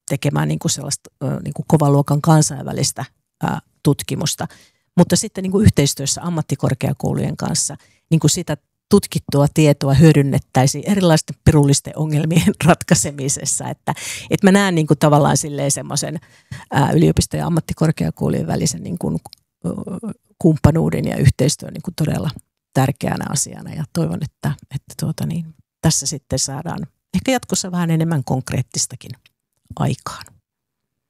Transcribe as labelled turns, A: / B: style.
A: tekemään niin kuin sellaista niin kuin kovan luokan kansainvälistä tutkimusta, mutta sitten niin kuin yhteistyössä ammattikorkeakoulujen kanssa niin kuin sitä tutkittua tietoa hyödynnettäisiin erilaisten pirullisten ongelmien ratkaisemisessa, että mä näen niin kuin tavallaan silleen semmoisen yliopisto- ja ammattikorkeakoulujen välisen niin kuin kumppanuuden ja yhteistyön niin kuin todella tärkeänä asiana ja toivon, että tässä sitten saadaan ehkä jatkossa vähän enemmän konkreettistakin aikaan.